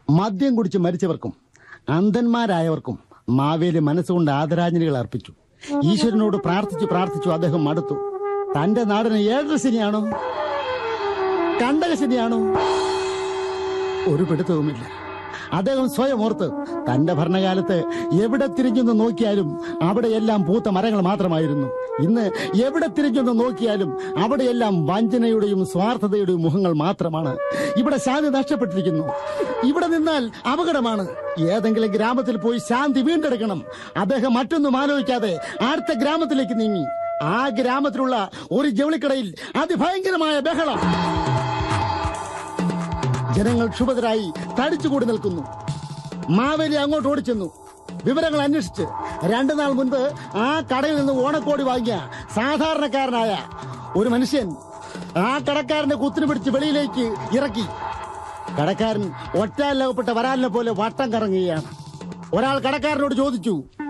മദ്യം കുടിച്ച് മരിച്ചവർക്കും അന്ധന്മാരായവർക്കും മാവേലി മനസ്സുകൊണ്ട് ആദരാഞ്ജലികൾ അർപ്പിച്ചു. ഈശ്വരനോട് പ്രാർത്ഥിച്ചു അദ്ദേഹം മടുത്തു. തന്റെ നാടിന് ഏഴര ശനിയാണോ കണ്ടകശനിയാണോ ഒരു പിടുത്തവുമില്ല. അദ്ദേഹം സ്വയം ഓർത്ത് തന്റെ ഭരണകാലത്ത് എവിടെ തിരിഞ്ഞൊന്ന് നോക്കിയാലും അവിടെയെല്ലാം പൂത്ത മരങ്ങൾ മാത്രമായിരുന്നു. ഇന്ന് എവിടെ തിരിഞ്ഞൊന്ന് നോക്കിയാലും അവിടെയെല്ലാം വഞ്ചനയുടെയും സ്വാർത്ഥതയുടെയും മുഖങ്ങൾ മാത്രമാണ്. ഇവിടെ ശാന്തി നഷ്ടപ്പെട്ടിരിക്കുന്നു. ഇവിടെ നിന്നാൽ അപകടമാണ്. ഏതെങ്കിലും ഗ്രാമത്തിൽ പോയി ശാന്തി വീണ്ടെടുക്കണം. അദ്ദേഹം മറ്റൊന്നും ആലോചിക്കാതെ അടുത്ത ഗ്രാമത്തിലേക്ക് നീങ്ങി. ആ ഗ്രാമത്തിലുള്ള ഒരു ജൗളിക്കടയിൽ അതിഭയങ്കരമായ ബഹളം. ജനങ്ങൾ ക്ഷുഭിതരായി തടിച്ചുകൂടി നിൽക്കുന്നു. മാവേലി അങ്ങോട്ട് ഓടിച്ചെന്നു. വിവരങ്ങൾ അന്വേഷിച്ച് 2 നാൾ മുൻപ് ആ കടയിൽ നിന്ന് ഓണക്കോടി വാങ്ങിയ സാധാരണക്കാരനായ ഒരു മനുഷ്യൻ ആ കടക്കാരന്റെ കുത്തിനു പിടിച്ച് വെളിയിലേക്ക് ഇറക്കി. കടക്കാരൻ ഒറ്റാലകപ്പെട്ട വരാലിനെ പോലെ വട്ടം കറങ്ങുകയാണ്. ഒരാൾ കടക്കാരനോട് ചോദിച്ചു,